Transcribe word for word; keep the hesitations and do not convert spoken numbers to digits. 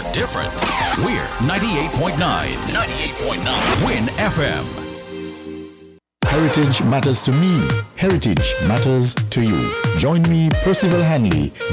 different. We're ninety-eight point nine. ninety-eight point nine. Win F M. Heritage matters to me. Heritage matters to you. Join me, Percival Hanley,